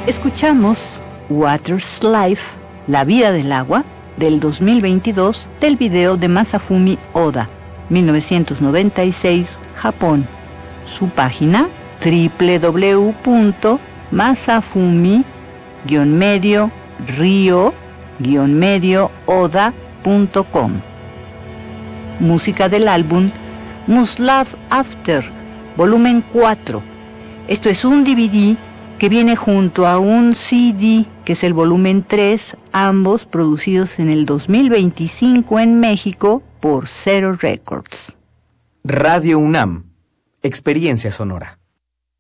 Escuchamos Water's Life, La vida del agua, del 2022, del video de Masafumi Oda, 1996, Japón. Su página www.masafumi-rio-oda.com. Música del álbum Muslav After, volumen 4. Esto es un DVD que viene junto a un CD, que es el volumen 3, ambos producidos en el 2025 en México por Zero Records. Radio UNAM, experiencia sonora.